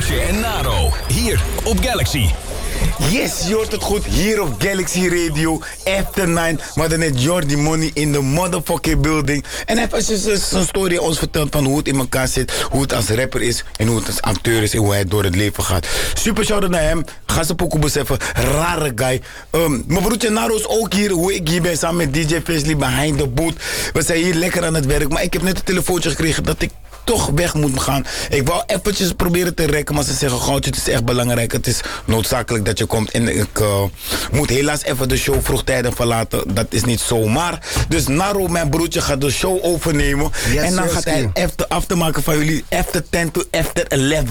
Broertje en Naro, hier op Galaxy. Yes, je hoort het goed. Hier op Galaxy Radio, After 9. We hadden net Jordi Money in de motherfucking building. En hij heeft zijn story ons verteld van hoe het in elkaar zit. Hoe het als rapper is en hoe het als acteur is en hoe hij door het leven gaat. Super shout-out naar hem. Ga ze pokoe beseffen. Rare guy. Mijn broertje Naro is ook hier. Hoe ik hier ben samen met DJ Fesley behind the boot. We zijn hier lekker aan het werk. Maar ik heb net een telefoontje gekregen dat ik toch weg moet gaan. Ik wou eventjes proberen te rekken, maar ze zeggen, Goudje, het is echt belangrijk. Het is noodzakelijk dat je komt. En ik moet helaas even de show vroegtijdig verlaten. Dat is niet zomaar. Dus Naro, mijn broertje, gaat de show overnemen. Yes, en dan gaat hij aftermaken van jullie after 10 to after 11.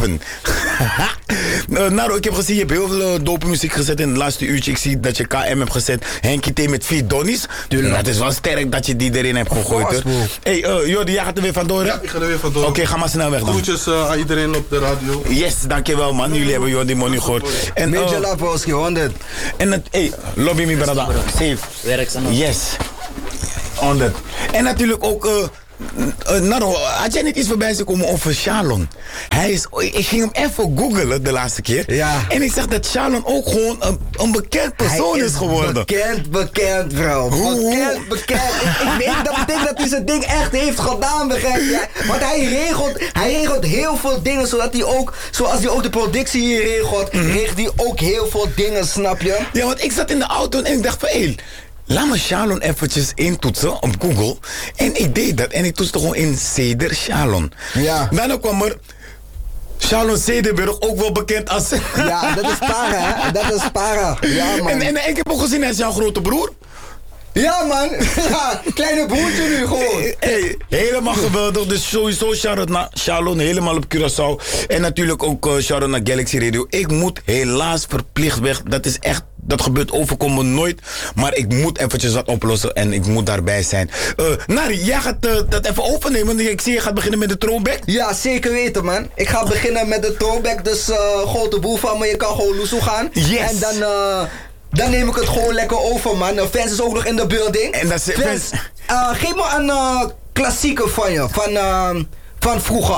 Naro, ik heb gezien, je hebt heel veel dope muziek gezet in het laatste uurtje. Ik zie dat je KM hebt gezet. Henkie T met 4 donnies. Dat is wel sterk dat je die erin hebt gegooid. Hey, Jordi, jij gaat er weer vandoor? Ja, ik ga er weer vandoor. Oké, ga maar snel weg dan. Groetjes aan iedereen op de radio. Yes, dankjewel man. Jullie hebben Jordi Money gehoord. En Major Laposki, 100. En het, hey, lobby me brada. Safe. Yes. 100. En natuurlijk ook, Naro, had jij niet iets voorbij zien komen over Shalon? Ik ging hem even googlen de laatste keer. Ja. En ik zag dat Shalon ook gewoon een bekend persoon is geworden. Bekend, bro. Bekend. Ik weet, dat betekent dat hij zijn ding echt heeft gedaan, begrijp je? Want hij regelt heel veel dingen, zodat hij ook, zoals hij ook de productie hier regelt, regelt hij ook heel veel dingen, snap je? Ja, want ik zat in de auto en ik dacht van, hé, laat me Shalon eventjes intoetsen op Google. En ik deed dat. En ik toetste gewoon in Ceder Shalon. Ja. Daarna kwam er Shalon Cederburg, ook wel bekend als... Ja, dat is para, hè? Dat is para. Ja, man. En ik heb ook gezien, hij is jouw grote broer. Ja, man. Ja, kleine broertje nu gewoon. Hey, helemaal geweldig. Dus sowieso shout-out naar Shalon, helemaal op Curaçao. En natuurlijk ook shout-out naar Galaxy Radio. Ik moet helaas verplicht weg. Dat is echt, dat gebeurt overkomen nooit. Maar ik moet eventjes wat oplossen en ik moet daarbij zijn. Nari, jij gaat dat even overnemen. Ik zie je gaat beginnen met de throwback. Ja, zeker weten, man. Ik ga beginnen met de throwback. Dus grote boel van me. Je kan gewoon loesoe gaan. Yes. En dan neem ik het gewoon lekker over, man. Fans is ook nog in de building. En dat is Fans, geef me een klassieker van je. Van vroeger.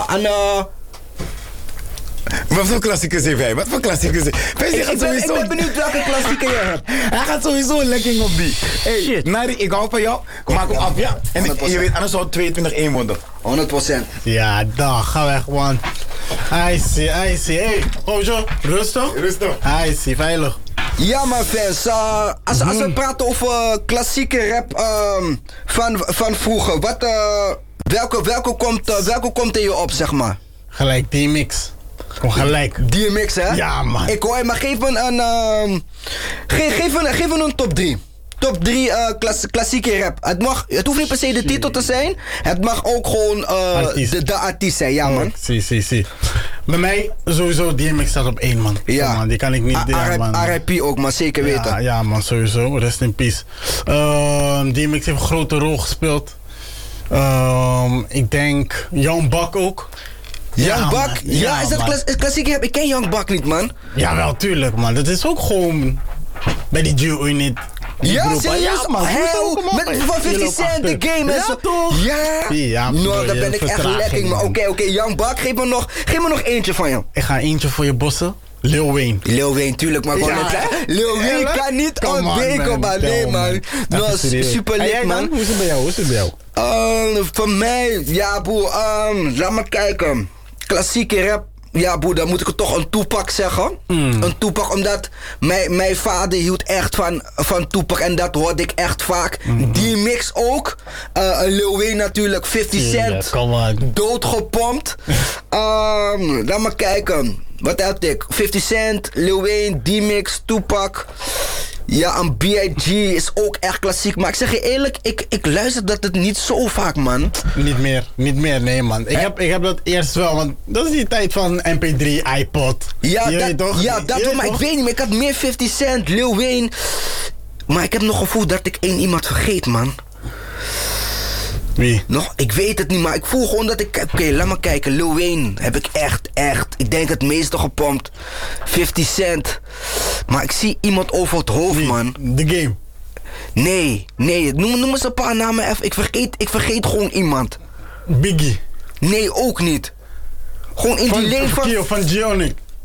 Wat voor klassiekers heeft hij? Wat voor klassiekers heeft hij? Ik ben benieuwd welke klassieker je hebt. Hij gaat sowieso een lekking op die. Hey, shit. Nari, ik hou van jou. Maak hem af, ja? En je weet, anders zou het 22-1 worden. 100%. Ja, dag. Ga weg, man. I see. Hey, Ojo, rustig? Rustig. I see, veilig. Ja, maar fans, als we praten over klassieke rap van vroeger, welke komt in je op, zeg maar? Gelijk, D-Mix. Gewoon gelijk. D-Mix, hè? Ja, man. Ik hoor, maar geef me een top 3. Top 3 klassieke rap. Het hoeft niet per se de titel te zijn. Het mag ook gewoon de artiest zijn, ja, man. Zie. Bij mij sowieso DMX staat op 1, man. Ja. Man, die kan ik niet... RIP ook, maar zeker weten. Ja, man, sowieso. Rest in peace. DMX heeft een grote rol gespeeld. Ik denk Young Buck ook. Young Buck? Ja, is dat klassieke rap? Ik ken Young Buck niet, man. Ja, wel, tuurlijk, man. Dat is ook gewoon bij die Duo-unit. Ja, serieus? Ja, man. Van 50 Cent, de game en zo. Toch? Ja, nou, daar ben ik echt lekker. Maar oké, Young Buck, geef me nog eentje van je. Ik ga eentje voor je bossen. Lil Wayne, tuurlijk, maar Lil Wayne kan niet ontbreken, man. Nee, man. Nou, super leuk, man. Hoe is het bij jou? Voor mij, ja, boer, laat maar kijken. Klassieke rap. Ja, boer, dan moet ik het toch een Tupac zeggen. Een Tupac, omdat mijn vader hield echt van Tupac en dat hoorde ik echt vaak. D-Mix ook. Lil Wayne natuurlijk, 50 Cent. Doodgepompt. Laat maar kijken. Wat had ik? 50 Cent, Lil Wayne, D-Mix, Tupac. Ja, een B.I.G. is ook echt klassiek. Maar ik zeg je eerlijk, ik luister dat het niet zo vaak, man. Niet meer, nee, man. Ik heb dat eerst wel, want dat is die tijd van MP3, iPod. Ja, maar ik weet niet meer. Ik had meer 50 Cent, Lil Wayne. Maar ik heb nog gevoel dat ik één iemand vergeet, man. Wie? Nog, ik weet het niet, maar ik voel gewoon dat ik... Oké, laat maar kijken. Lil Wayne heb ik echt... Ik denk het meeste gepompt. 50 Cent. Maar ik zie iemand over het hoofd, Wie? man. The Game? Nee. Noem eens een paar namen even. Ik vergeet gewoon iemand. Biggie? Nee, ook niet. Gewoon in die lane van... Van Geonic?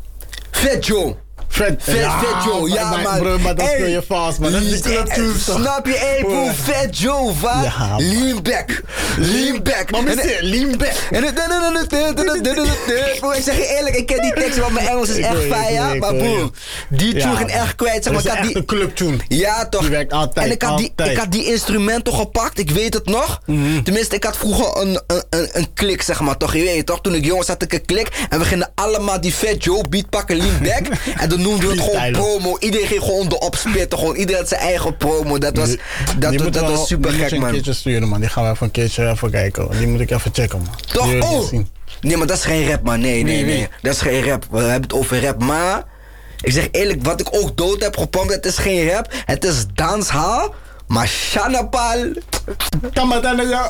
Fat Joe. Fat Joe, ja man. Bro, maar dat speel je vast, man. Dat is die clubtunes toch? Snap je, hey bro, Fat Joe, wat? Ja, man. Lean back. Maar lean back. En bro, ik zeg je eerlijk, ik ken die tekst, want mijn Engels is echt fijn, ja. Maar bro, die tune ging echt kwijt, zeg maar. Dat is echt een clubtune. Ja, toch. Die werkt altijd, en ik had die instrumenten gepakt, ik weet het nog. Tenminste, ik had vroeger een klik, zeg maar, toch. Je weet toch, toen ik jong was had ik een klik. En we gingen allemaal die Fat Joe beat pakken, lean back. En dan noemden we het gewoon promo. Iedereen ging gewoon erop spitten. Gewoon iedereen had zijn eigen promo. Dat was super gek, man. Die moet je een keertje sturen, man. Die gaan we even een keertje even kijken. Die moet ik even checken, man. Toch? Oh! Nee, maar dat is geen rap, man. Nee. Dat is geen rap. We hebben het over rap. Maar, ik zeg eerlijk, wat ik ook dood heb gepompt, het is geen rap. Het is danshal. Maar Shanapal. Kan maar dan, ja.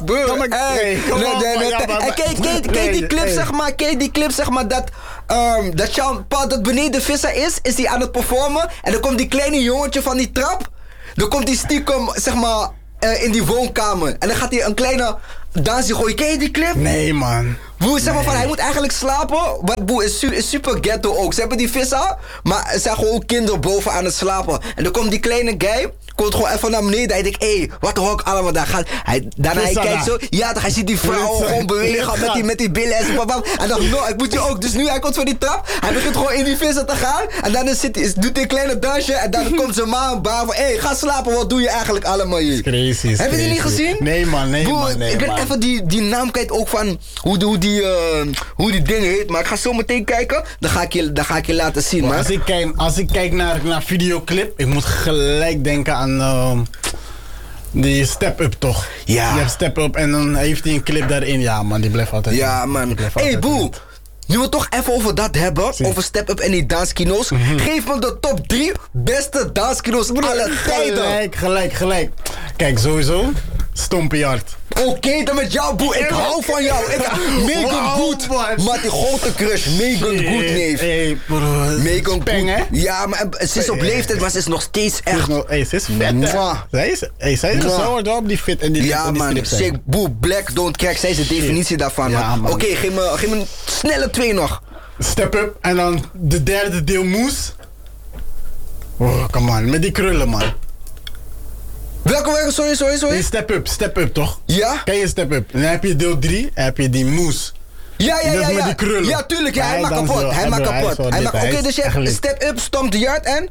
Kijk die clip, zeg maar. Kijk die clip, zeg maar. Dat Shanapal dat beneden visser is die aan het performen. En dan komt die kleine jongetje van die trap. Dan komt die stiekem, zeg maar, in die woonkamer. En dan gaat hij een kleine dansje gooien. Ken je die clip? Nee, man. Boe, zeg maar van, hij moet eigenlijk slapen. Wat boe, is super ghetto ook. Ze hebben die visser, maar er zijn gewoon kinderen boven aan het slapen. En dan komt die kleine guy, komt gewoon even naar beneden. Hij denkt, hé, wat hoor ik allemaal daar gaat. Daarna hij kijkt zo, ja, dan hij ziet die vrouwen gewoon bewegen met die billen en zo. En dan, no, ik moet je ook. Dus nu hij komt van die trap, hij begint gewoon in die visser te gaan. En dan doet hij een kleine dansje. En dan komt zijn ma een baan van, hé, ga slapen, wat doe je eigenlijk allemaal hier? Crazy. Heb je die niet gezien? Nee, man, Ik ben even die naam kwijt ook van hoe die ding heet. Maar ik ga zo meteen kijken. Dan ga ik je laten zien, man. Als ik kijk naar videoclip, ik moet gelijk denken aan die Step Up, toch? Ja. Je hebt Step Up en dan heeft hij een clip daarin. Ja, man, die blijft altijd. Ja, man. Hey, boe. Nu we toch even over dat hebben, over Step Up en die danskino's. Geef me de top 3 beste danskino's aller tijden. Gelijk. Kijk, sowieso, Stompie Hart. Oké, dan met jou, boe. Ik hou van jou. Megan Good. Maar die grote crush, Megan Good, neef. Hey, bro. Megan Good. Hè? Ja, maar ze is op leeftijd, maar ze is nog steeds echt. Ze is vet, hè? Zij is gezorgd op die fit en die ja, man. Sick, boe, black, don't crack. Zij is de definitie daarvan, ja, man. Oké, geef me een snelle 2 nog. Step Up en dan de derde deel Moes. Oh, come on. Met die krullen, man. Welke? Sorry. Nee, Step Up toch? Ja? Ken je Step Up? En dan heb je deel 3, heb je die Moes. Ja. Met die krullen. Ja, tuurlijk. Ja, hij maakt kapot. Oké, dus je hebt Step Up, Stomp the Yard en?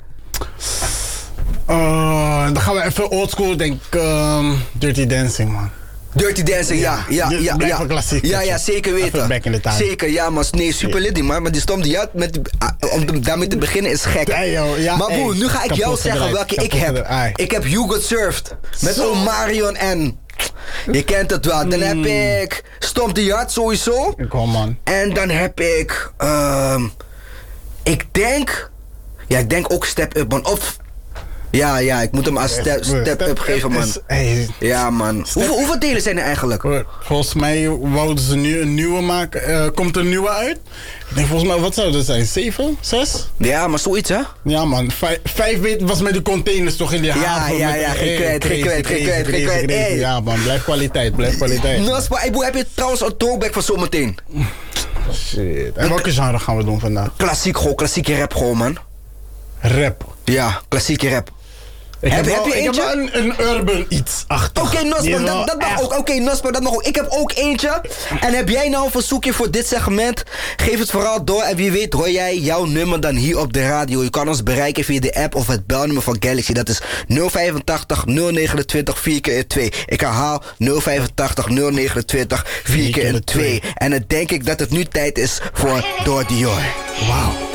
Dan gaan we even oldschool, denk ik. Dirty Dancing, man. Dirty Dancing, ja. Ja, zeker weten. Back in the time. Zeker, ja, maar nee, super liddy, man. Maar die Stomp the Yard, om daarmee te beginnen, is gek. Maar boe, nu ga ik jou zeggen welke ik heb. Ik heb You Got Served. Met Omarion en... Je kent het wel. Dan heb ik Stomp the Yard sowieso. Kom, man. En dan heb ik... Ik denk ook Step Up, man. Of... Ja, ik moet hem als step up geven, man. Ja, man. Hoeveel delen zijn er eigenlijk? Volgens mij wouden ze nu een nieuwe maken. Komt er een nieuwe uit? Ik denk volgens mij, wat zou dat zijn? 7? 6? Ja, maar zoiets, hè? Ja, man. 5 was met de containers toch in die haven. Ja, geen kwijt. Ja, man. Blijf kwaliteit. Nospa, heb je trouwens een throwback van zometeen? Shit. En welke genre gaan we doen vandaag? Klassieke rap gewoon, man. Rap? Ja, klassieke rap. Ik heb eentje? een urban iets achter. Oké, Nospa, dat mag ook. Oké, Nospa, dat mag ook. Ik heb ook eentje. En heb jij nou een verzoekje voor dit segment? Geef het vooral door. En wie weet hoor jij jouw nummer dan hier op de radio. Je kan ons bereiken via de app of het belnummer van Galaxy. Dat is 085 029 4x2. Ik herhaal 085 029 4x2. En dan denk ik dat het nu tijd is voor Door Dior. Wauw.